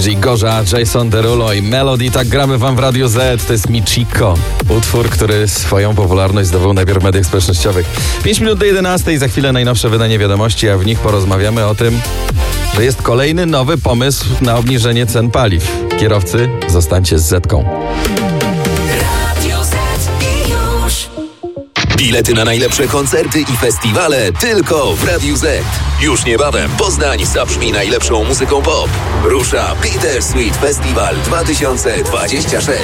czyli Gorza, Jason Derulo i Melody. Tak gramy wam w Radiu Z. To jest Michiko. Utwór, który swoją popularność zdobył najpierw w mediach społecznościowych. 5 minut do 11 za chwilę najnowsze wydanie wiadomości, a w nich porozmawiamy o tym, że jest kolejny nowy pomysł na obniżenie cen paliw. Kierowcy, zostańcie z Zetką. Bilety na najlepsze koncerty i festiwale tylko w Radiu Z. Już niebawem Poznań zabrzmi najlepszą muzyką pop. Rusza Peter Sweet Festival 2026.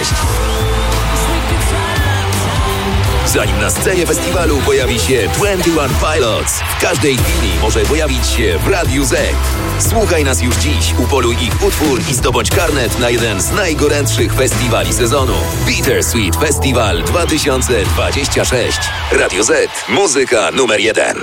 Zanim na scenie festiwalu pojawi się 21 Pilots, w każdej chwili może pojawić się w Radiu Z. Słuchaj nas już dziś, upoluj ich utwór i zdobądź karnet na jeden z najgorętszych festiwali sezonu. Peter Sweet Festival 2026. Radio Z. Muzyka numer 1.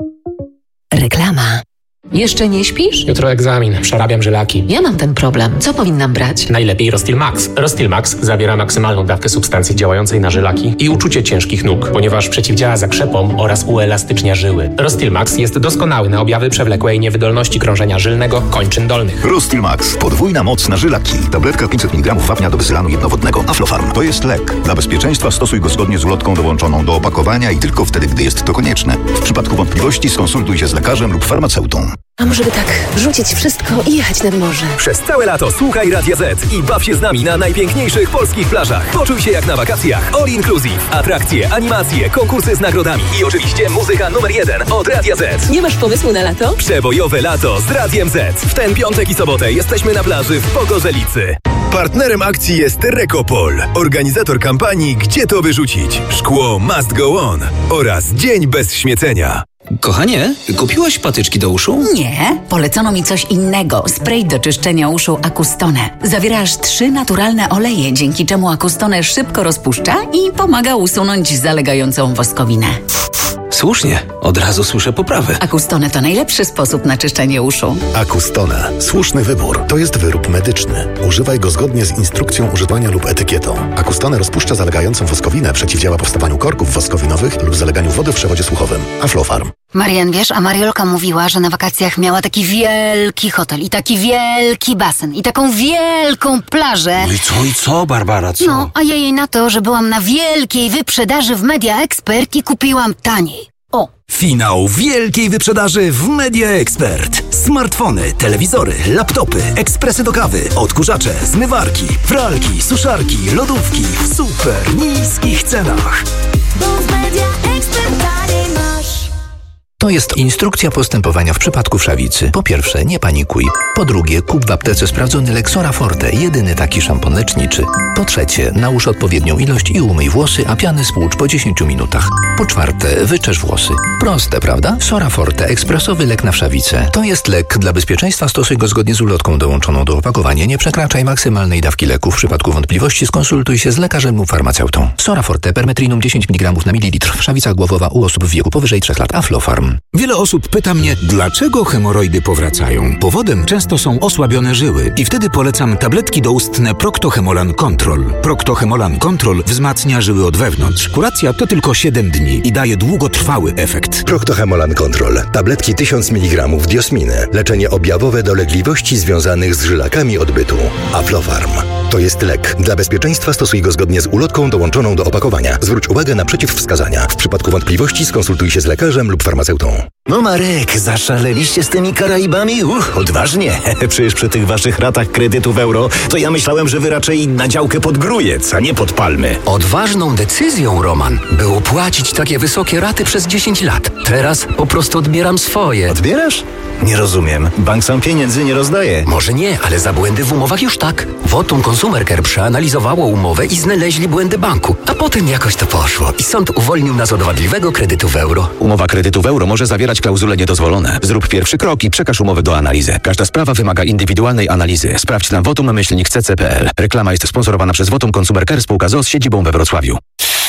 Reklama. Jeszcze nie śpisz? Jutro egzamin, przerabiam żylaki. Ja mam ten problem. Co powinnam brać? Najlepiej Rostil Max. Rostil Max zawiera maksymalną dawkę substancji działającej na żylaki i uczucie ciężkich nóg, ponieważ przeciwdziała zakrzepom oraz uelastycznia żyły. Rostil Max jest doskonały na objawy przewlekłej niewydolności krążenia żylnego kończyn dolnych. Rostil Max. Podwójna moc na żylaki. Tabletka 500 mg wapnia do wysylanu jednowodnego. Aflofarm. To jest lek. Dla bezpieczeństwa stosuj go zgodnie z ulotką dołączoną do opakowania i tylko wtedy, gdy jest to konieczne. W przypadku wątpliwości skonsultuj się z lekarzem lub farmaceutą. A może by tak rzucić wszystko i jechać nad morze? Przez całe lato słuchaj Radia Z i baw się z nami na najpiękniejszych polskich plażach. Poczuj się jak na wakacjach. All inclusive. Atrakcje, animacje, konkursy z nagrodami i oczywiście muzyka numer 1 od Radia Z. Nie masz pomysłu na lato? Przebojowe lato z Radiem Z. W ten piątek i sobotę jesteśmy na plaży w Pogorzelicy. Partnerem akcji jest Rekopol, organizator kampanii Gdzie to wyrzucić? Szkło must go on oraz Dzień bez śmiecenia. Kochanie, kupiłaś patyczki do uszu? Nie, polecono mi coś innego. Spray do czyszczenia uszu Acustone. Zawiera aż 3 naturalne oleje, dzięki czemu Acustone szybko rozpuszcza i pomaga usunąć zalegającą woskowinę. Słusznie, od razu słyszę poprawę. Acustone to najlepszy sposób na czyszczenie uszu. Acustone. Słuszny wybór. To jest wyrób medyczny. Używaj go zgodnie z instrukcją używania lub etykietą. Acustone rozpuszcza zalegającą woskowinę, przeciwdziała powstawaniu korków woskowinowych lub zaleganiu wody w przewodzie słuchowym. Aflofarm. Marian, wiesz, a Mariolka mówiła, że na wakacjach miała taki wielki hotel i taki wielki basen i taką wielką plażę. No i co, Barbara, co? No, a ja jej na to, że byłam na wielkiej wyprzedaży w Media Expert i kupiłam taniej. O! Finał wielkiej wyprzedaży w Media Expert. Smartfony, telewizory, laptopy, ekspresy do kawy, odkurzacze, zmywarki, pralki, suszarki, lodówki w super niskich cenach. Bo w Media Expert taniej masz. To jest instrukcja postępowania w przypadku wszawicy. Po pierwsze, nie panikuj. Po drugie, kup w aptece sprawdzony lek Sora Forte, jedyny taki szampon leczniczy. Po trzecie, nałóż odpowiednią ilość i umyj włosy, a piany spłucz po 10 minutach. Po czwarte, wyczesz włosy. Proste, prawda? Sora Forte, ekspresowy lek na wszawicę. To jest lek. Dla bezpieczeństwa stosuj go zgodnie z ulotką dołączoną do opakowania. Nie przekraczaj maksymalnej dawki leku. W przypadku wątpliwości skonsultuj się z lekarzem lub farmaceutą. Sora Forte, permetrinum 10 mg na mililitr. Wszawica głowowa u osób w wieku powyżej 3 lat. Aflofarm. Wiele osób pyta mnie, dlaczego hemoroidy powracają. Powodem często są osłabione żyły i wtedy polecam tabletki doustne Procto-Hemolan Control. Procto-Hemolan Control wzmacnia żyły od wewnątrz. Kuracja to tylko 7 dni i daje długotrwały efekt. Procto-Hemolan Control. Tabletki 1000 mg diosminy. Leczenie objawowe dolegliwości związanych z żylakami odbytu. Aflofarm. To jest lek. Dla bezpieczeństwa stosuj go zgodnie z ulotką dołączoną do opakowania. Zwróć uwagę na przeciwwskazania. W przypadku wątpliwości skonsultuj się z lekarzem lub farmaceutą. No Marek, zaszaleliście z tymi Karaibami? Odważnie. Przecież przy tych waszych ratach kredytu w euro, to ja myślałem, że wy raczej na działkę pod Grójec, a nie pod Palmy. Odważną decyzją, Roman, było płacić takie wysokie raty przez 10 lat. Teraz po prostu odbieram swoje. Odbierasz? Nie rozumiem. Bank sam pieniędzy nie rozdaje. Może nie, ale za błędy w umowach już tak. Votum Consumer Care przeanalizowało umowę i znaleźli błędy banku. A potem jakoś to poszło i sąd uwolnił nas od wadliwego kredytu w euro. Umowa kredytu w euro może zawierać klauzule niedozwolone. Zrób pierwszy krok i przekaż umowę do analizy. Każda sprawa wymaga indywidualnej analizy. Sprawdź na votum-cc.pl. Reklama jest sponsorowana przez Votum Consumer Care, spółka z siedzibą we Wrocławiu.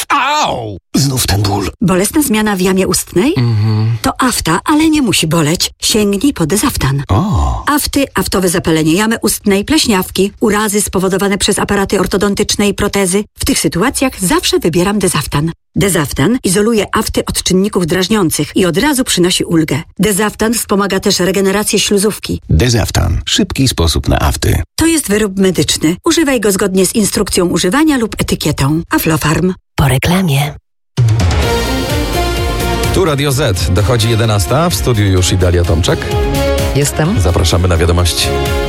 Au! Znów ten ból. Bolesna zmiana w jamie ustnej? To afta, ale nie musi boleć. Sięgnij po Dezaftan. Afty, aftowe zapalenie jamy ustnej, pleśniawki, urazy spowodowane przez aparaty ortodontyczne i protezy. W tych sytuacjach zawsze wybieram Dezaftan. Dezaftan izoluje afty od czynników drażniących i od razu przynosi ulgę. Dezaftan wspomaga też regenerację śluzówki. Dezaftan. Szybki sposób na afty. To jest wyrób medyczny. Używaj go zgodnie z instrukcją używania lub etykietą. Aflofarm. Po reklamie. Tu Radio Z. Dochodzi 11. W studiu już Idalia Tomczak. Jestem. Zapraszamy na wiadomości.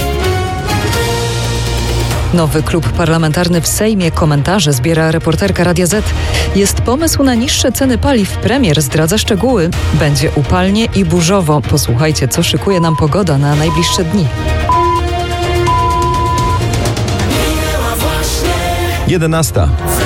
Nowy klub parlamentarny w Sejmie. Komentarze zbiera reporterka Radia Z. Jest pomysł na niższe ceny paliw. Premier zdradza szczegóły. Będzie upalnie i burzowo. Posłuchajcie, co szykuje nam pogoda na najbliższe dni. 11.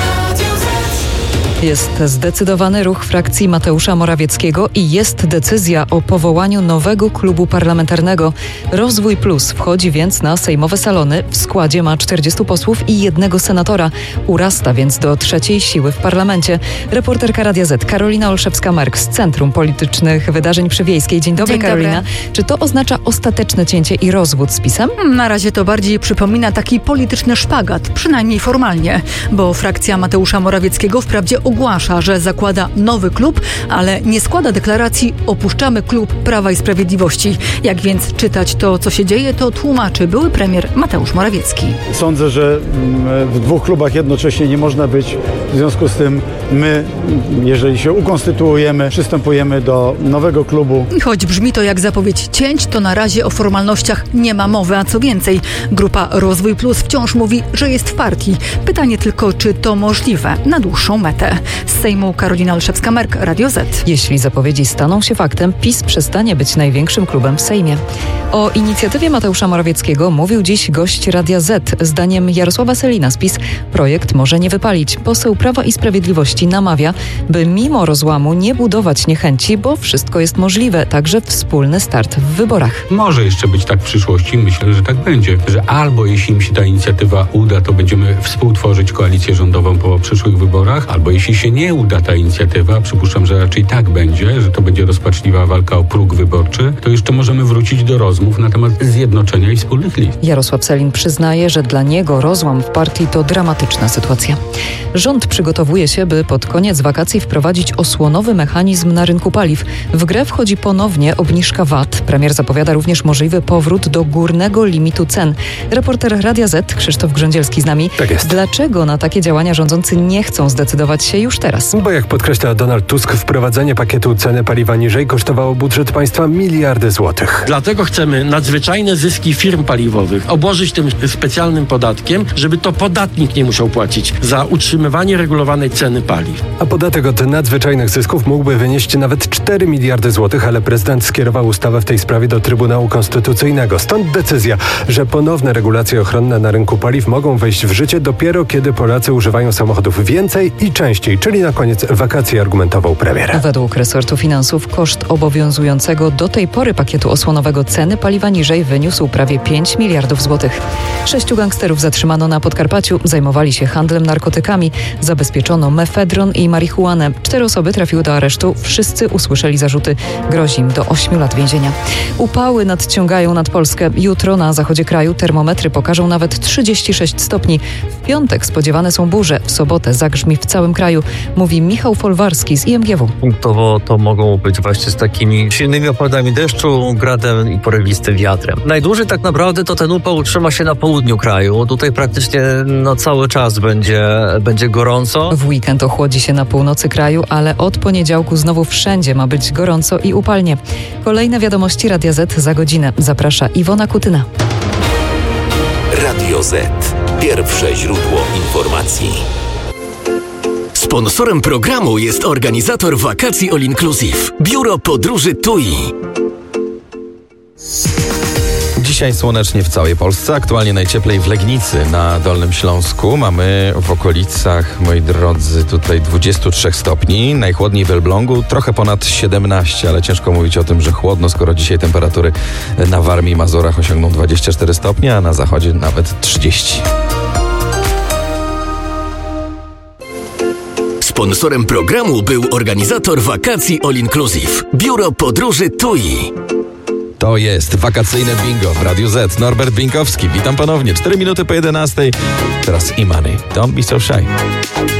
Jest zdecydowany ruch frakcji Mateusza Morawieckiego i jest decyzja o powołaniu nowego klubu parlamentarnego. Rozwój Plus wchodzi więc na sejmowe salony. W składzie ma 40 posłów i 1 senatora. Urasta więc do 3. siły w parlamencie. Reporterka Radia Z Karolina Olszewska-Mark z Centrum Politycznych Wydarzeń przy Wiejskiej. Dzień dobry, Karolina. Czy to oznacza ostateczne cięcie i rozwód z PiS-em? Na razie to bardziej przypomina taki polityczny szpagat, przynajmniej formalnie, bo frakcja Mateusza Morawieckiego wprawdzie ogłasza, że zakłada nowy klub, ale nie składa deklaracji opuszczamy klub Prawa i Sprawiedliwości. Jak więc czytać to, co się dzieje, to tłumaczy były premier Mateusz Morawiecki. Sądzę, że w 2 klubach jednocześnie nie można być. W związku z tym my, jeżeli się ukonstytuujemy, przystępujemy do nowego klubu. Choć brzmi to jak zapowiedź cięć, to na razie o formalnościach nie ma mowy, a co więcej, grupa Rozwój Plus wciąż mówi, że jest w partii. Pytanie tylko, czy to możliwe na dłuższą metę. Z Sejmu Karolina Olszewska-Mark, Radio Z. Jeśli zapowiedzi staną się faktem, PiS przestanie być największym klubem w Sejmie. O inicjatywie Mateusza Morawieckiego mówił dziś gość Radia Z. Zdaniem Jarosława Sellina z PiS projekt może nie wypalić. Poseł Prawa i Sprawiedliwości namawia, by mimo rozłamu nie budować niechęci, bo wszystko jest możliwe, także wspólny start w wyborach. Może jeszcze być tak w przyszłości, myślę, że tak będzie, że albo jeśli im się ta inicjatywa uda, to będziemy współtworzyć koalicję rządową po przyszłych wyborach, albo jeśli się nie uda ta inicjatywa, przypuszczam, że raczej tak będzie, że to będzie rozpaczliwa walka o próg wyborczy, to jeszcze możemy wrócić do rozmów na temat zjednoczenia i wspólnych list. Jarosław Sellin przyznaje, że dla niego rozłam w partii to dramatyczna sytuacja. Rząd przygotowuje się, by pod koniec wakacji wprowadzić osłonowy mechanizm na rynku paliw. W grę wchodzi ponownie obniżka VAT. Premier zapowiada również możliwy powrót do górnego limitu cen. Reporter Radia Z Krzysztof Grządzielski z nami. Tak jest. Dlaczego na takie działania rządzący nie chcą zdecydować się już teraz? Bo jak podkreśla Donald Tusk, wprowadzenie pakietu ceny paliwa niżej kosztowało budżet państwa miliardy złotych. Dlatego chcemy nadzwyczajne zyski firm paliwowych obłożyć tym specjalnym podatkiem, żeby to podatnik nie musiał płacić za utrzymywanie regulowanej ceny paliw. A podatek od nadzwyczajnych zysków mógłby wynieść nawet 4 miliardy złotych, ale prezydent skierował ustawę w tej sprawie do Trybunału Konstytucyjnego. Stąd decyzja, że ponowne regulacje ochronne na rynku paliw mogą wejść w życie dopiero kiedy Polacy używają samochodów więcej i częściej, czyli na koniec wakacji, argumentował premier. Według resortu finansów koszt obowiązującego do tej pory pakietu osłonowego ceny paliwa niżej wyniósł prawie 5 miliardów złotych. 6 gangsterów zatrzymano na Podkarpaciu, zajmowali się handlem narkotykami, zabezpieczono mefedron i marihuanę. 4 osoby trafiły do aresztu, wszyscy usłyszeli zarzuty, grozi im do 8 lat więzienia. Upały nadciągają nad Polskę. Jutro na zachodzie kraju termometry pokażą nawet 36 stopni. W piątek spodziewane są burze, w sobotę zagrzmi w całym kraju, mówi Michał Folwarski z IMGW. Punktowo to mogą być właśnie z takimi silnymi opadami deszczu, gradem i porywistym wiatrem. Najdłużej tak naprawdę to ten upał utrzyma się na południu kraju. Tutaj praktycznie cały czas będzie gorąco. W weekend ochłodzi się na północy kraju, ale od poniedziałku znowu wszędzie ma być gorąco i upalnie. Kolejne wiadomości Radia Z za godzinę. Zaprasza Iwona Kutyna. Radio Z. Pierwsze źródło informacji. Sponsorem programu jest organizator wakacji All Inclusive. Biuro Podróży TUI. Dzisiaj słonecznie w całej Polsce, aktualnie najcieplej w Legnicy na Dolnym Śląsku. Mamy w okolicach, moi drodzy, tutaj 23 stopni. Najchłodniej w Elblągu trochę ponad 17, ale ciężko mówić o tym, że chłodno, skoro dzisiaj temperatury na Warmii i Mazurach osiągną 24 stopnie, a na zachodzie nawet 30. Sponsorem programu był organizator wakacji All Inclusive. Biuro Podróży TUI. To jest wakacyjne bingo w Radiu Z. Norbert Binkowski. Witam ponownie. 4 minuty po 11. Teraz E-Money. Don't be so shy.